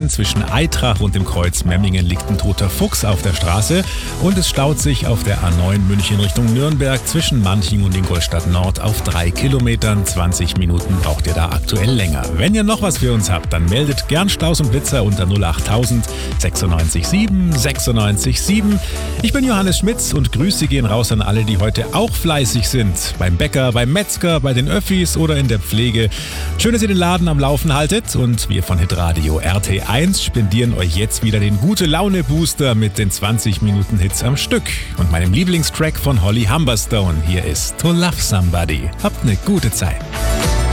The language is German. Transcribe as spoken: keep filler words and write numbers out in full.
Memmingen. Zwischen Aitrach und dem Kreuz Memmingen liegt ein toter Fuchs auf der Straße. Und es staut sich auf der A neun München Richtung Nürnberg zwischen Manching und Ingolstadt Nord auf drei Kilometern. zwanzig Minuten braucht ihr da aktuell länger. Wenn ihr noch was für uns habt, dann meldet gern Staus und Blitzer unter null acht tausend sechsundneunzig sieben sechsundneunzig sieben. Ich bin Johannes Schmitz und Grüße gehen raus an alle, die heute auch fleißig sind. Beim Bäcker, beim Metzger, bei den Öffis oder in der Pflege. Schön, dass ihr den Laden am Laufen haltet und wir von Hitradio R T eins spendieren euch jetzt wieder den Gute-Laune-Booster mit den zwanzig Minuten Hits am Stück und meinem Lieblingstrack von Holly Humberstone. Hier ist To Love Somebody. Habt eine gute Zeit.